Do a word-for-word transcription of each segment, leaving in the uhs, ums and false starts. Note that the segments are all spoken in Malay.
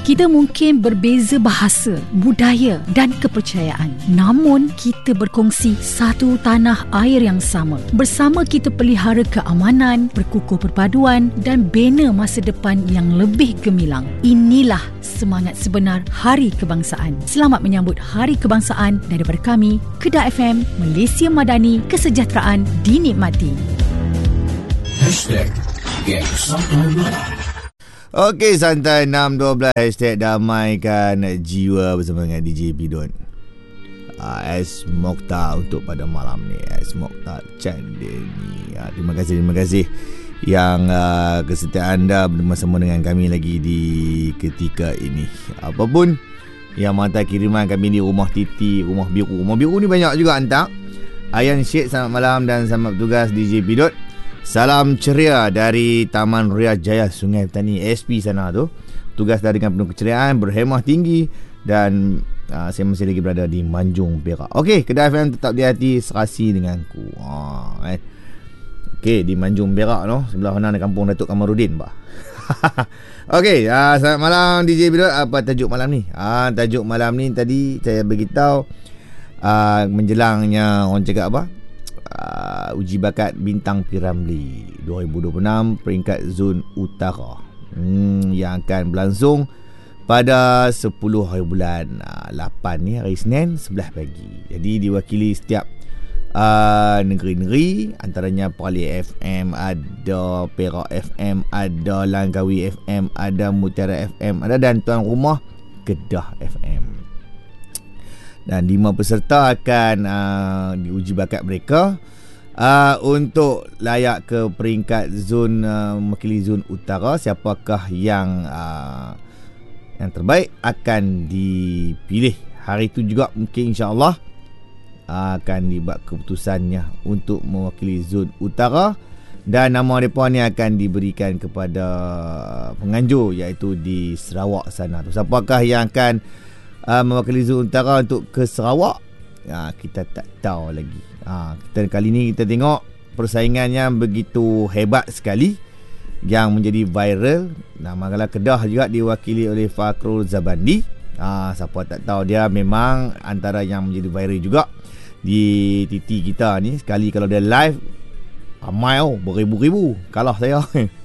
Kita mungkin berbeza bahasa, budaya dan kepercayaan. Namun, kita berkongsi satu tanah air yang sama. Bersama kita pelihara keamanan, berkukuh perpaduan dan bina masa depan yang lebih gemilang. Inilah semangat sebenar Hari Kebangsaan. Selamat menyambut Hari Kebangsaan daripada kami, Kedah F M, Malaysia Madani, kesejahteraan dinikmati. Hashtag Geng Santai. Okey, santai enam dua belas hashtag damaikan jiwa bersama dengan D J Bidon. Uh, S Mokhtar untuk pada malam ni. S Mokhtar Chandeni. Uh, terima kasih, terima kasih yang uh, kesetiaan anda bersama dengan kami lagi di ketika ini. Apapun yang mata kiriman kami di Rumah Titi, Rumah Biru. Rumah Biru ni banyak juga hantar. Ayan Syed, selamat malam dan selamat bertugas D J Bidon. Salam ceria dari Taman Ria Jaya Sungai Petani S P sana tu. Tugas dah dengan penuh keceriaan, berhemah tinggi dan uh, saya masih lagi berada di Manjung Perak. Okey, Kedah F M tetap di hati, serasi denganku. Ha, eh. Okey, di Manjung Perak no, sebelah mana ada kampung Datuk Kamarudin bah. Okey, uh, selamat malam D J Bidot. Apa tajuk malam ni? Ah, uh, tajuk malam ni tadi saya beritahu uh, menjelangnya orang cakap apa? Uh, uji bakat Bintang P Ramlee dua ribu dua puluh enam peringkat Zon Utara hmm, yang akan berlangsung pada sepuluh hari bulan uh, lapan ni, hari Isnin sebelas pagi. Jadi diwakili setiap uh, negeri-negeri, antaranya Perlis F M, ada Perak F M, ada Langkawi F M, ada Mutiara F M, ada dan tuan rumah Kedah F M. Dan lima peserta akan uh, diuji bakat mereka uh, untuk layak ke peringkat zon uh, mewakili zon utara. Siapakah yang uh, yang terbaik akan dipilih. Hari itu juga mungkin insya-Allah uh, akan dibuat keputusannya untuk mewakili zon utara, dan nama mereka ni akan diberikan kepada penganjur iaitu di Sarawak sana tu. Siapakah yang akan Uh, mewakili zon utara untuk ke Sarawak, uh, kita tak tahu lagi. uh, kita kali ni kita tengok persaingannya begitu hebat sekali yang menjadi viral. Nah, Mangala Kedah juga diwakili oleh Fakrul Zabandi. uh, siapa tak tahu, dia memang antara yang menjadi viral juga di T T kita ni. Sekali kalau dia live ramai oh, beribu-ribu, kalah saya.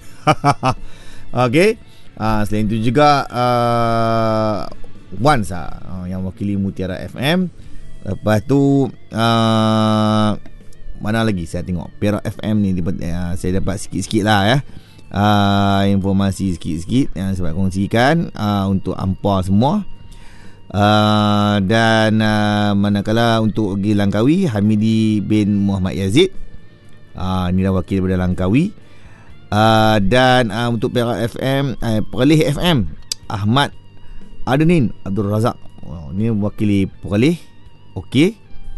Okey, uh, selain itu juga uh, Once lah, uh, yang wakili Mutiara F M. Lepas tu uh, mana lagi saya tengok Perak F M ni uh, saya dapat sikit-sikit lah ya, uh, informasi sikit-sikit yang saya kongsikan uh, untuk hampa semua. uh, Dan uh, manakala untuk pergi Langkawi, Hamidi bin Muhammad Yazid, uh, ni dah wakil daripada Langkawi. uh, Dan uh, untuk Perak F M, uh, Perlis F M, Ahmad Adnin Abdul Razak, oh, ni wakili Perlis. Okey.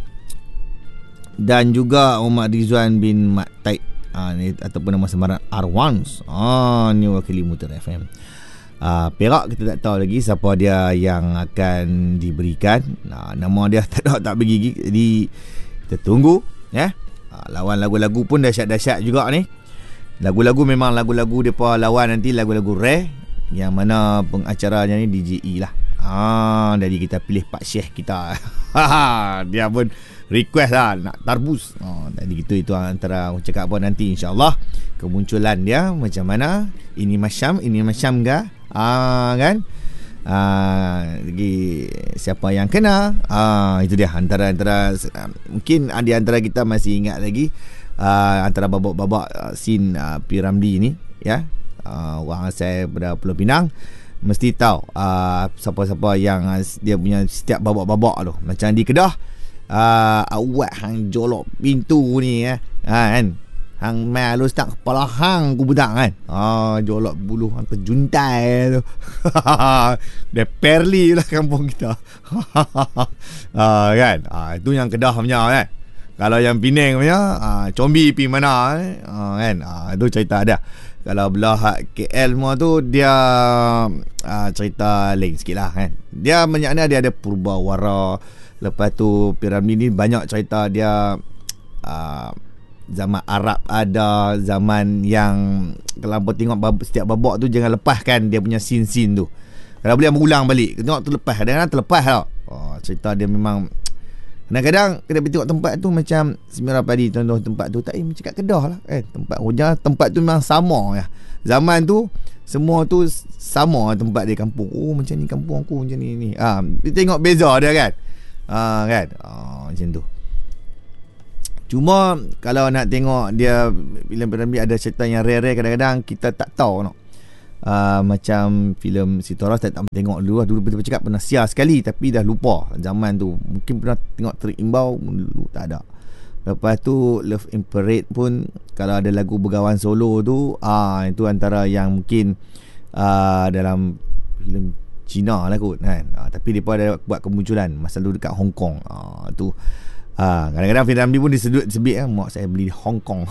Dan juga Muhammad Rizwan bin Mat Taib, ha, ni ataupun nama samaran Arwans. Ah, ni wakili Mutiara F M. Ah, Perak kita tak tahu lagi siapa dia yang akan diberikan. Nah, nama dia tak tahu, tak bergigi. Jadi kita tunggu ya. Ah, lawan lagu-lagu pun dahsyat-dahsyat juga ni. Lagu-lagu memang lagu-lagu depa lawan nanti lagu-lagu rare, yang mana pengacaranya ni D J E lah. Ah, jadi kita pilih Pak Syekh kita. Dia pun request lah nak tarbus. Oh, jadi gitu, itu antara aku cakap apa nanti insya-Allah kemunculan dia macam mana. Ini macam ini macam ke? Ah, kan? Ah, lagi siapa yang kena? Ah, itu dia antara antara uh, mungkin di antara kita masih ingat lagi uh, antara babak-babak uh, scene uh, P Ramlee ni ya. Uh, orang saya pada Pulau Pinang mesti tahu uh, siapa-siapa yang uh, dia punya setiap babak-babak tu. Macam di Kedah, uh, awak hang jolok pintu ni ya, ha, kan, hang mai lu start kepala hang ku budak kan, ah, jolok bulu hang terjuntai tu. Dia perli lah kampung kita. Ah, kan, ah, itu yang Kedah punya kan. Kalau yang Penang punya, ah, combi pi mana eh? Ah, kan, ah, itu cerita dia. Kalau belah K L semua tu dia uh, cerita lain sikit lah kan. Dia maknanya dia ada Purbawara. Lepas tu P Ramlee ni banyak cerita dia uh, zaman Arab ada, zaman yang kalau apa tengok setiap babak tu jangan lepaskan dia punya scene-scene tu. Kalau boleh berulang balik. Tengok terlepas. Kadang-kadang terlepas tau. Oh, cerita dia memang kadang-kadang kita pergi tengok tempat tu macam Sembilan Padi contoh tempat tu tak eh macam kat Kedah lah kan. Tempat Rojal tempat tu memang sama ya. Zaman tu semua tu sama tempat dia kampung. Oh macam ni kampung aku macam ni ni. Ah, ha, tengok beza dia kan. Ah ha, kan. Ah, macam tu. Cuma kalau nak tengok dia filem Piramli ada cerita yang rare-rare kadang-kadang kita tak tahu no. Uh, macam filem Sitoras tak, tak tengok dulu lah. Dulu betul-betul cakap pernah siar sekali tapi dah lupa zaman tu. Mungkin pernah tengok Terik Imbau dulu tak ada. Lepas tu Love in Parade pun kalau ada lagu Begawan Solo tu ah uh, itu antara yang mungkin uh, dalam filem Cina lah kot kan. Uh, tapi depa ada buat kemunculan masa dulu dekat Hong Kong. Ah uh, tu ah uh, kadang-kadang Piramli pun disebut sebut eh mak saya beli di Hong Kong.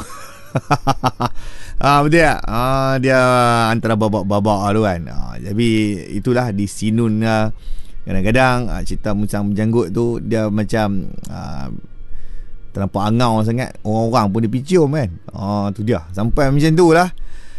Ah betul tak? Ah dia antara babak-babak tu kan. Ah, tapi itulah di Sinun uh, kadang-kadang ah, cerita Musang Berjanggut tu dia macam ah, terlampau angau sangat. Orang-orang pun dia picium kan. Ah tu dia. Sampai macam tu lah.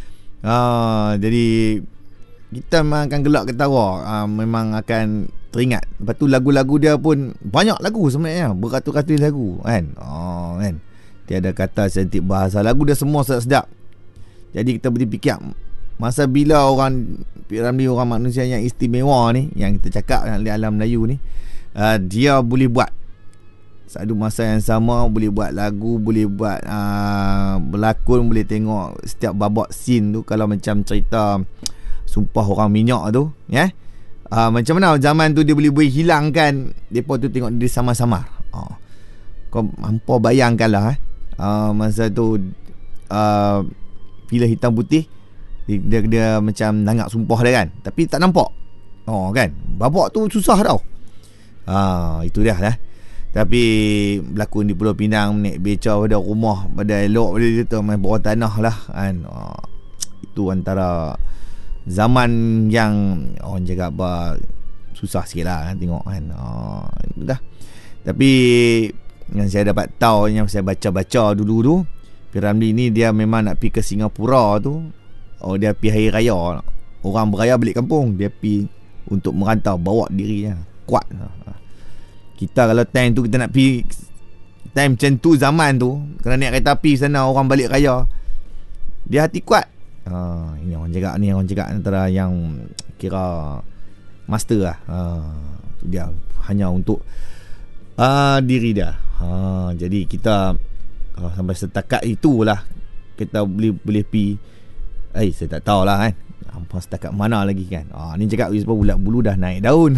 Ah jadi kita memang akan gelak ketawa. Ah, memang akan teringat. Lepas tu lagu-lagu dia pun banyak lagu sebenarnya. Beratus-ratus lagu kan. Ah kan. Tiada kata sentik bahasa lagu dia semua sedap-sedap. Jadi kita boleh fikir masa bila orang Piramli orang manusia yang istimewa ni yang kita cakap di alam Melayu ni uh, dia boleh buat satu masa yang sama boleh buat lagu, boleh buat uh, berlakon, boleh tengok setiap babak scene tu. Kalau macam cerita Sumpah Orang Minyak tu ya. Yeah? Uh, macam mana zaman tu dia boleh boleh hilangkan depa tu tengok dia samar-samar. Uh, kau hampa bayangkanlah eh. Uh, masa tu uh, bila hitam putih dia, dia, dia macam nangak sumpah dia kan. Tapi tak nampak. Oh kan. Babak tu susah tau. Ah, itu dia lah. Tapi berlakon di Pulau Pinang, naik beca pada rumah pada elok pada dia tu main bawah tanah lah kan. Ah, itu antara zaman yang orang cakap apa susah sikit lah kan, tengok kan. Ah, itu dah. Tapi yang saya dapat tahu, yang saya baca-baca dulu tu, Piramli ni dia memang nak pergi ke Singapura tu. Oh dia pergi hari raya. Orang beraya balik kampung, dia pergi untuk merantau, bawa dirinya kuat. Kita kalau time tu kita nak pergi time macam tu zaman tu, kena naik kereta api sana orang balik raya, dia hati kuat. Ha, ini orang cakap ni orang cakap antara yang kira master lah. Ha, tu dia hanya untuk uh, diri dia. Ha, jadi kita uh, sampai setakat itulah kita boleh boleh pi. Eh saya tak tahulah kan. Hampa setakat mana lagi kan. Ah ni cakap sebab bulat bulu dah naik daun.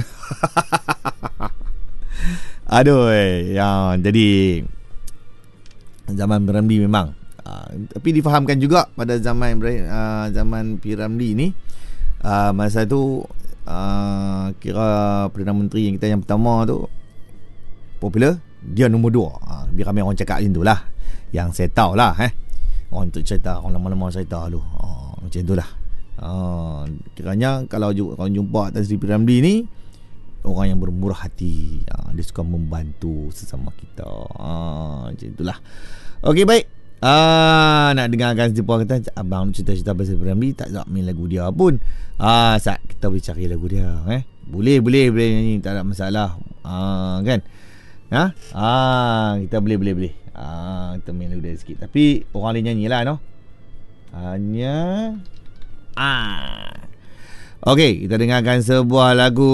Aduh ya, jadi zaman Piramli memang uh, tapi difahamkan juga pada zaman uh, zaman Piramli ni uh, masa tu uh, kira Perdana Menteri yang kita yang pertama tu popular, dia nombor dua. Ha, biar ramai orang cakap macam tu lah. Yang saya tahu lah eh. Orang tu cerita, orang lama-lama cerita tu. Ha, macam tu lah. Ha, kiranya kalau orang jumpa Tan Sri Piramli ni orang yang bermurah hati. Ha, dia suka membantu sesama kita. Ha, macam itulah. Okey baik. Ah, nak dengarkan siapa kata abang cerita-cerita pasal Piramli tak nak main lagu dia pun. Ah, sat kita boleh cari lagu dia eh. Boleh boleh boleh nyanyi, tak ada masalah. Ah, kan? Ha? Ah, kita boleh boleh boleh. Ah, kita main lagu dia sikit. Tapi orang lain nyanyilah no. Hanya ah. Okey, kita dengarkan sebuah lagu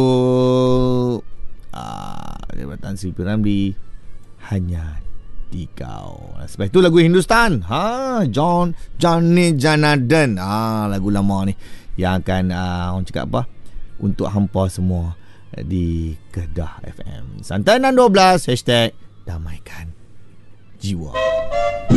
ah daripada Tan Sri Piramli, Hanya di Kau. Sebab itu lagu Hindustan. Ha, John Johnny Janardhan. Ah, lagu lama ni yang akan ah, orang cakap apa? Untuk hampa semua di Kedah F M. Santai enam dua belas hashtag Damaikan Jiwa.